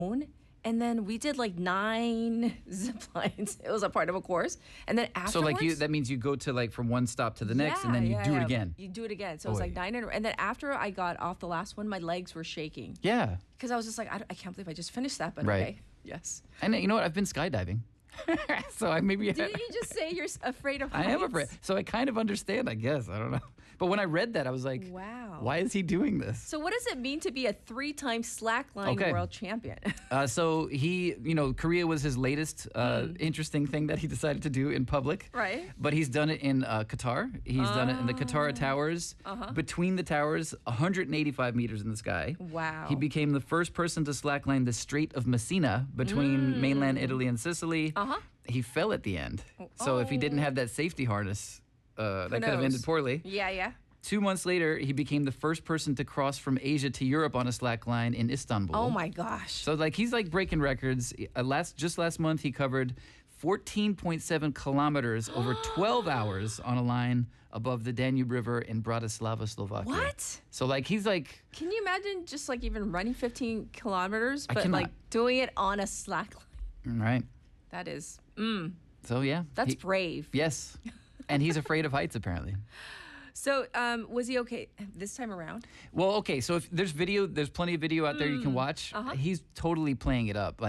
And then we did like 9 zip lines. It was a part of a course. And then So afterwards. that means you go to like from one stop to the next, and then you do it again. You do it again. So it was like 9. And then after I got off the last one, my legs were shaking. Yeah. Because I was just like, I can't believe I just finished that. But Right. okay. Yes. And you know what? I've been skydiving. So I maybe Didn't you just say you're afraid of heights? I am afraid. So I kind of understand, I guess. I don't know. But when I read that, I was like, wow. Why is he doing this? So what does it mean to be a 3-time slackline world champion? So he, Korea was his latest interesting thing that he decided to do in public. Right. But he's done it in Qatar. He's done it in the Qatar Towers. Between the towers, 185 meters in the sky. Wow. He became the first person to slackline the Strait of Messina between mainland Italy and Sicily. He fell at the end. So if he didn't have that safety harness, that could have ended poorly. Yeah. 2 months later, he became the first person to cross from Asia to Europe on a slack line in Istanbul. Oh my gosh. So he's breaking records. Just last month, he covered 14.7 kilometers over 12 hours on a line above the Danube River in Bratislava, Slovakia. What? So he's like... Can you imagine just even running 15 kilometers, but cannot. doing it on a slack line? Right. That is... So yeah. That's brave. Yes. And he's afraid of heights, apparently. So was he okay this time around? Well, okay. So if there's plenty of video out there you can watch. He's totally playing it up.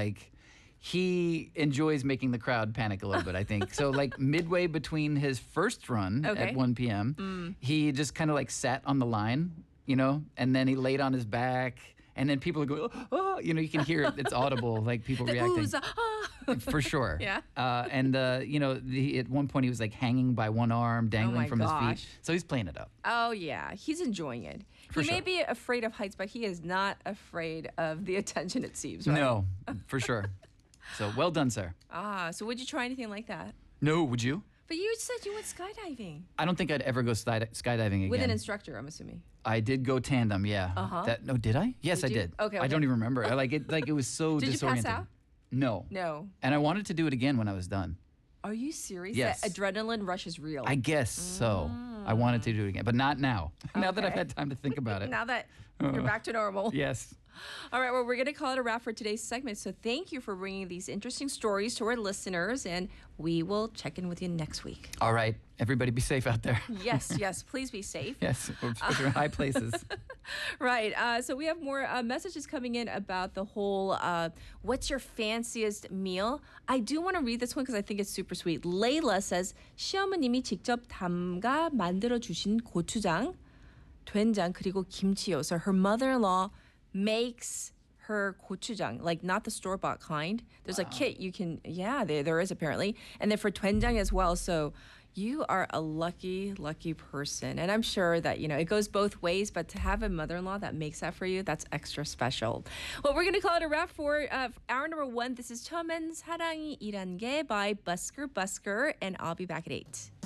He enjoys making the crowd panic a little bit, I think. So midway between his first run at 1 p.m., he just kind of sat on the line, and then he laid on his back. And then people go, oh, you can hear it. It's audible, people reacting. For sure. Yeah. And at one point he was hanging by one arm, dangling from his feet. So he's playing it up. Oh yeah, he's enjoying it. He may be afraid of heights, but he is not afraid of the attention. It seems. Right? No, for sure. So well done, sir. So would you try anything like that? No, would you? But you said you went skydiving. I don't think I'd ever go skydiving again. With an instructor, I'm assuming. I did go tandem, yeah. No, did I? Yes, I did. Okay. I don't even remember. It was so did disorienting. Did you pass out? No. No. And I wanted to do it again when I was done. Are you serious? Yes. That adrenaline rush is real. I guess so. I wanted to do it again, but not now. Now that I've had time to think about it. Now that you're back to normal. Yes. All right, well, we're going to call it a wrap for today's segment. So thank you for bringing these interesting stories to our listeners, and we will check in with you next week. All right. Everybody be safe out there. Yes. Please be safe. Yes, especially in high places. Right. So we have more messages coming in about the whole what's your fanciest meal? I do want to read this one because I think it's super sweet. Layla says, 시어머님이 직접 담가 만들어주신 고추장, 된장, 그리고 김치요. So her mother-in-law makes her gochujang, not the store-bought kind. There's a kit you can, there is apparently. And then for doenjang as well. So you are a lucky person. And I'm sure that, it goes both ways, but to have a mother-in-law that makes that for you, that's extra special. Well, we're going to call it a wrap for hour number 1. This is 처음엔 사랑이 이란 게 by Busker, and I'll be back at 8.